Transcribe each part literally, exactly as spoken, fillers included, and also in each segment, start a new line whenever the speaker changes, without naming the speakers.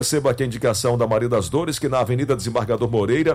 Receba aqui a indicação da Maria das Dores, que na Avenida Desembargador Moreira,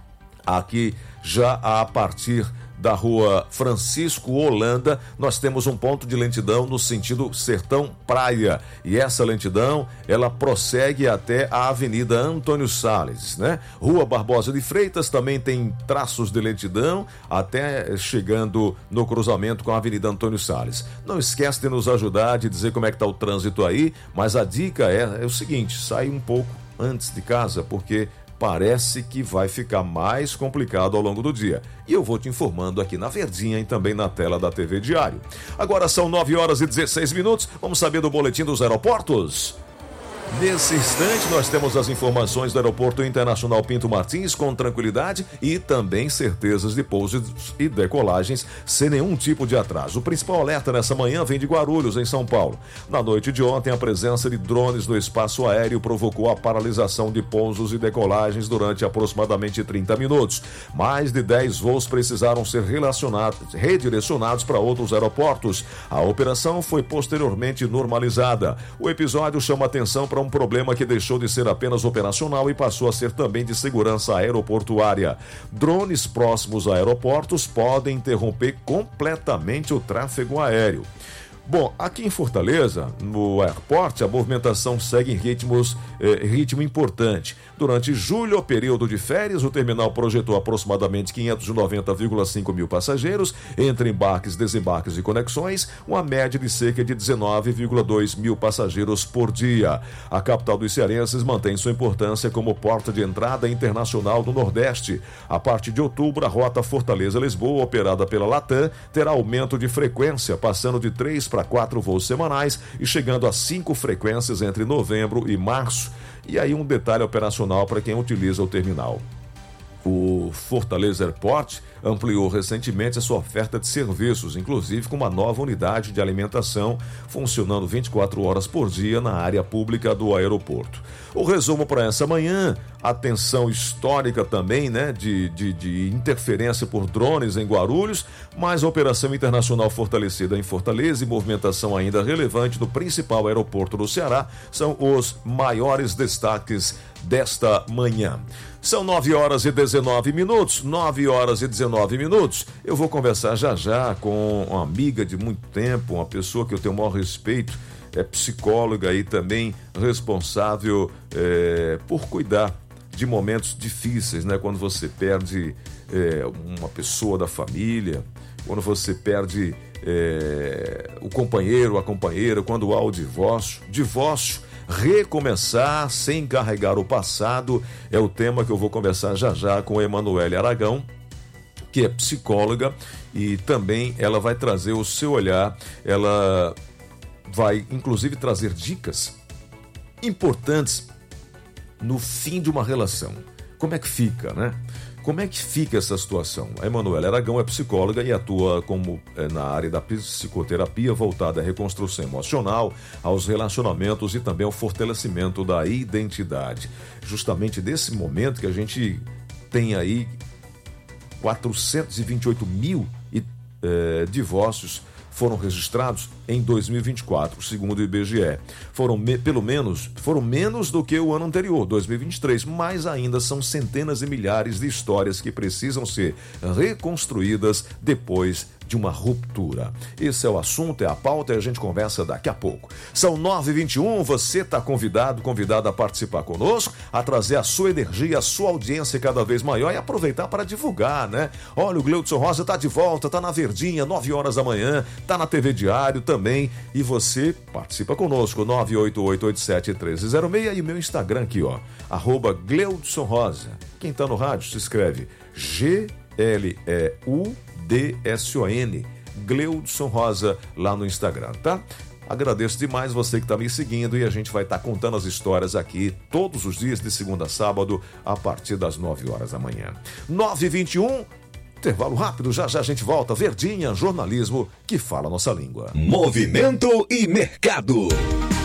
aqui já a partir da rua Francisco Holanda, nós temos um ponto de lentidão no sentido Sertão Praia. E essa lentidão, ela prossegue até a Avenida Antônio Salles, né? Rua Barbosa de Freitas também tem traços de lentidão, até chegando no cruzamento com a Avenida Antônio Salles. Não esquece de nos ajudar, de dizer como é que está o trânsito aí, mas a dica é, é o seguinte, sai um pouco antes de casa, porque parece que vai ficar mais complicado ao longo do dia. E eu vou te informando aqui na Verdinha e também na tela da T V Diário. Agora são nove horas e dezesseis minutos. Vamos saber do boletim dos aeroportos? Nesse instante, nós temos as informações do Aeroporto Internacional Pinto Martins com tranquilidade e também certezas de pousos e decolagens sem nenhum tipo de atraso. O principal alerta nessa manhã vem de Guarulhos, em São Paulo. Na noite de ontem, a presença de drones no espaço aéreo provocou a paralisação de pousos e decolagens durante aproximadamente trinta minutos. Mais de dez voos precisaram ser relacionados, redirecionados para outros aeroportos. A operação foi posteriormente normalizada. O episódio chama atenção para um problema que deixou de ser apenas operacional e passou a ser também de segurança aeroportuária. Drones próximos a aeroportos podem interromper completamente o tráfego aéreo. Bom, aqui em Fortaleza, no aeroporto, a movimentação segue em ritmos, eh, ritmo importante. Durante julho, período de férias, o terminal projetou aproximadamente quinhentos e noventa vírgula cinco mil passageiros, entre embarques, desembarques e conexões, uma média de cerca de dezenove vírgula dois mil passageiros por dia. A capital dos cearenses mantém sua importância como porta de entrada internacional do Nordeste. A partir de outubro, a rota Fortaleza-Lisboa, operada pela Latam, terá aumento de frequência, passando de três para quatro voos semanais e chegando a cinco frequências entre novembro e março. E aí um detalhe operacional para quem utiliza o terminal. O Fortaleza Airport ampliou recentemente a sua oferta de serviços, inclusive com uma nova unidade de alimentação funcionando vinte e quatro horas por dia na área pública do aeroporto. O resumo para essa manhã, atenção histórica também, né, de, de, de interferência por drones em Guarulhos, mas a operação internacional fortalecida em Fortaleza e movimentação ainda relevante do principal aeroporto do Ceará são os maiores destaques desta manhã. São nove horas e dezenove minutos, nove horas e dezenove minutos. Eu vou conversar já já com uma amiga de muito tempo, uma pessoa que eu tenho o maior respeito, é psicóloga e também responsável é, por cuidar de momentos difíceis, né? Quando você perde é, uma pessoa da família, quando você perde é, o companheiro, a companheira, quando há o divórcio, divórcio, recomeçar sem carregar o passado, é o tema que eu vou conversar já já com a Emanuele Aragão, que é psicóloga, e também ela vai trazer o seu olhar, ela vai inclusive trazer dicas importantes no fim de uma relação. Como é que fica, né? Como é que fica essa situação? A Emanuele Aragão é psicóloga e atua como é, na área da psicoterapia voltada à reconstrução emocional, aos relacionamentos e também ao fortalecimento da identidade. Justamente desse momento que a gente tem aí quatrocentos e vinte e oito mil é, divórcios foram registrados em dois mil e vinte e quatro, segundo o I B G E. Foram me, pelo menos, foram menos do que o ano anterior, dois mil e vinte e três, mas ainda são centenas e milhares de histórias que precisam ser reconstruídas depois de uma ruptura. Esse é o assunto, é a pauta e a gente conversa daqui a pouco. São nove e vinte e um, você está convidado, convidada a participar conosco, a trazer a sua energia, a sua audiência cada vez maior e aproveitar para divulgar, né? Olha, o Gleudson Rosa está de volta, está na Verdinha, nove horas da manhã, está na T V Diário também, e você participa conosco, nove oito oito oito sete um três zero seis, e meu Instagram aqui, ó, arroba Gleudson Rosa. Quem está no rádio se escreve G L E U D S O N, Gleudson Rosa, lá no Instagram, tá? Agradeço demais você que está me seguindo e a gente vai estar tá contando as histórias aqui todos os dias de segunda a sábado a partir das nove horas da manhã. nove e vinte e um, intervalo rápido, já já a gente volta. Verdinha, jornalismo que fala a nossa língua.
Movimento e mercado.